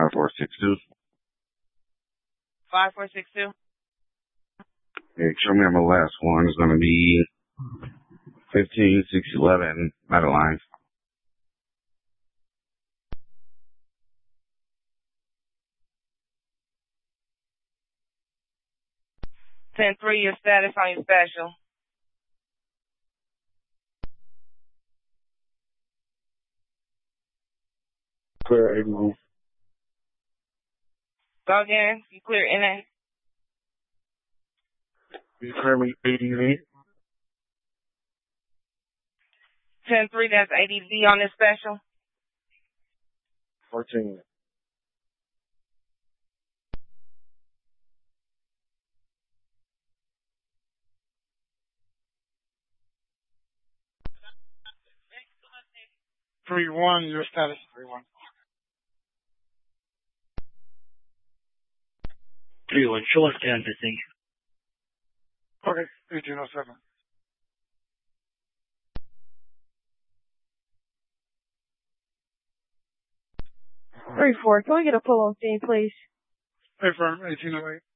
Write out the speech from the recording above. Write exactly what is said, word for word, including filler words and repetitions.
five four six two. Five four six two. Hey, show me on the last one. It's going to be fifteen six eleven Madeline. Ten three, your status on your special. Clear eighty-one. Go again. You clear N A. You clear me eighty-eight. Ten three, that's A D V on this special. fourteen. Three one, your status three one. Three one, show us canvassing. Okay, eighteen oh seven. Three four, can we get a pull on scene, please? Hey, firm, eighteen oh eight.